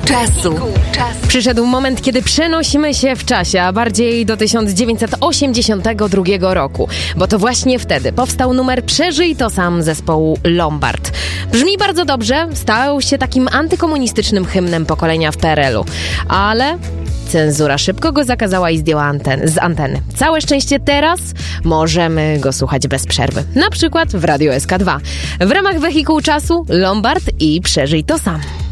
czasu. Przyszedł moment, kiedy przenosimy się w czasie, a bardziej do 1982 roku, bo to właśnie wtedy powstał numer Przeżyj to sam zespołu Lombard. Brzmi bardzo dobrze, stał się takim antykomunistycznym hymnem pokolenia w PRL-u, ale cenzura szybko go zakazała i zdjęła z anteny. Całe szczęście teraz możemy go słuchać bez przerwy. Na przykład w Radio SK2. W ramach Wehikuł Czasu Lombard i Przeżyj to sam.